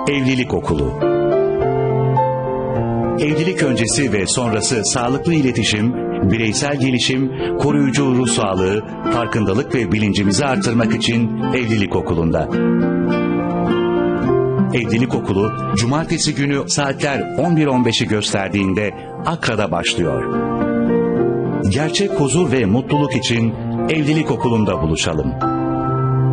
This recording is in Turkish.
Evlilik Okulu. Evlilik öncesi ve sonrası sağlıklı iletişim, bireysel gelişim, koruyucu ruh sağlığı, farkındalık ve bilincimizi artırmak için Evlilik Okulu'nda. Evlilik Okulu, cumartesi günü saatler 11.15'i gösterdiğinde Akra'da başlıyor. Gerçek huzur ve mutluluk için Evlilik Okulu'nda buluşalım.